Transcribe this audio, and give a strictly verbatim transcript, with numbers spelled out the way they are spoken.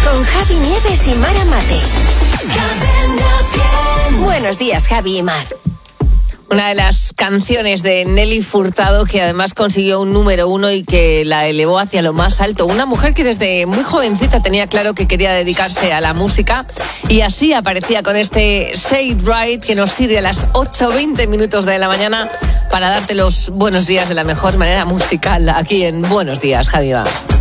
con Javi Nieves y Mar Amate. Buenos días, Javi y Mar. Una de las canciones de Nelly Furtado que además consiguió un número uno y que la elevó hacia lo más alto. Una mujer que desde muy jovencita tenía claro que quería dedicarse a la música y así aparecía con este Say It Right que nos sirve a las ocho veinte minutos de la mañana para darte los buenos días de la mejor manera musical aquí en Buenos Días, Javi.